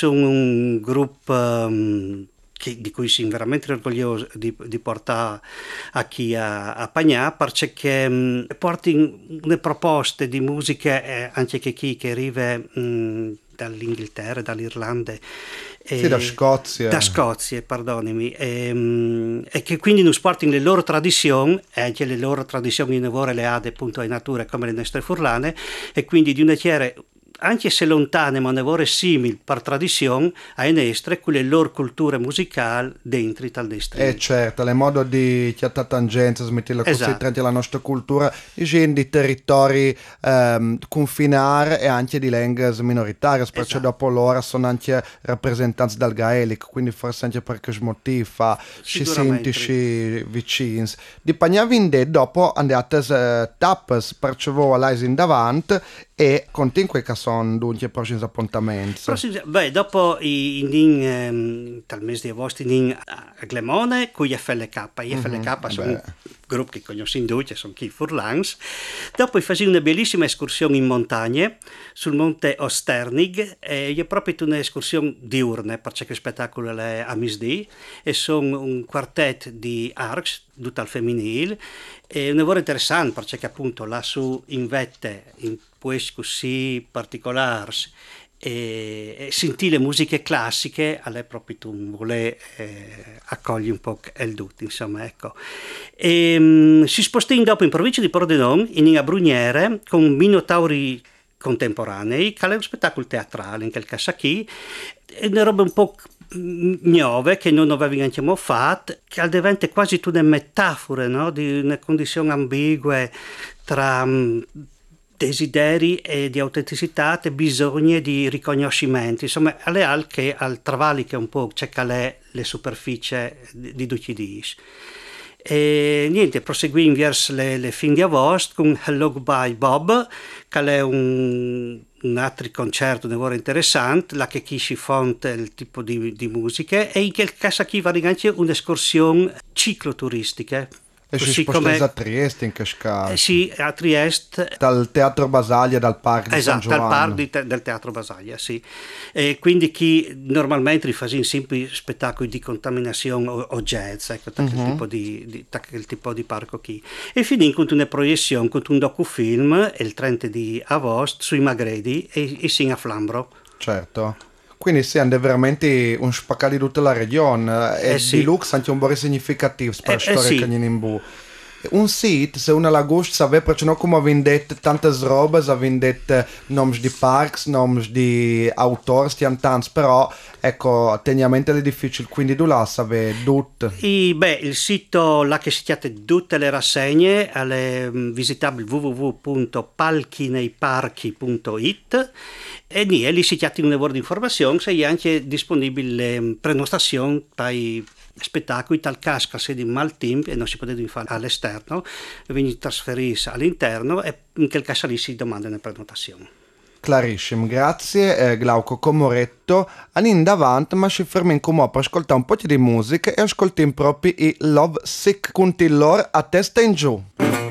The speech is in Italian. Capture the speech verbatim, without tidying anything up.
sono un gruppo um, che, di cui sono veramente orgoglioso di, di portare a chi a, a Pagnà, perché um, portano le proposte di musica eh, anche che chi che arriva um, dall'Inghilterra, dall'Irlanda. Sì, da Scozia. Da Scozia, perdonami. E, e che quindi non sportano le loro tradizioni, e anche le loro tradizioni in lavoro le ha appunto in natura come le nostre furlane, e quindi di una chiara, anche se lontane ma lavoro simili per tradizione, a nostre, con le loro culture musicali dentro tal destino. Eh certo, le modo di chiattare tangenza, smettere Esatto. la nostra cultura, di territori ehm, confinari e anche di lingue minoritarie, perché Esatto. dopo loro sono anche rappresentanti del gaelico, quindi forse anche per questo motivo ci sentici vicini. Di Pagnavinde dopo andate eh, tappes, perché voi all'ais in davanti e continui che sono dunque i prossimi appuntamenti. Prossimi, beh, dopo in, in, ehm, dal mese di agosto in a Glemone con gli F L K. Gli F L K mm-hmm, sono un gruppo che conosco tutti, sono chi Furlans. Dopo faccio una bellissima escursione in montagna sul monte Osternig e è proprio un'escursione diurna perché il spettacolo è a misdì e sono un quartetto di arcs tutto al femminile. È un lavoro interessante perché appunto lassù in vette in questi così particolari e, e sentire le musiche classiche è proprio tu vuole eh, accogli un po' il tutto, insomma, ecco. E, um, si sposta in dopo in provincia di Pordenone in Abrugnere con Minotauri contemporanei, che è un spettacolo teatrale in quel caso qui, è una roba un po' nuove che non avevo neanche mai fatto, che diventa quasi tutte metafore, no? Di una condizione ambigua tra um, desideri e di autenticità e bisogni di riconoscimento, insomma, alle al che al travali che un po' c'è calè le superfici di, di tutti i dis. E niente, proseguì verso le, le fin di agosto con Hello Goodbye Bob, che è un, un altro concerto un lavoro interessante, la che chi si fonte il tipo di, di musica e in quel caso qui va anche un'escursione cicloturistica. E si sposta come... a Trieste in Cascale. Eh, sì, a Trieste. Dal Teatro Basaglia, dal Parco di esatto, San Giovanni. Esatto, dal Parco te- del Teatro Basaglia, sì. E quindi chi normalmente fa sempre spettacoli di contaminazione o, o jazz, ecco, uh-huh. quel, tipo di, di, quel tipo di parco qui. E finì con una proiezione, con un docufilm, il trenta di agosto, sui Magredi e, e sin a Flambro. Certo. Quindi sì, è veramente un spaccato di tutta la regione e eh sì. di Lux anche un po' significativo per la eh, storia eh sì. che in bu. Un sito, se una l'agosto sapeva perché non come vendete tante robe, vendete nomi di parks, nomi di autori, stiano tanti, però ecco, tecnicamente è difficile, quindi tu la sapere tutto. E, beh, il sito là che si chiama tutte le rassegne è visitabile w w w punto palchineiparchi punto it e lì, lì si chiama un lavoro di informazione, sei anche disponibile le prenotazioni per spettacoli tal casca se di mal tempo e non si poteva fare all'esterno, quindi trasferirsi all'interno e in quel caso lì si domanda una prenotazione. Clarissimo, grazie eh, Glauco Comoretto. Andiamo davanti, ma ci fermiamo come per ascoltare un po' di musica e ascoltiamo proprio i Love Sick con loro a testa in giù.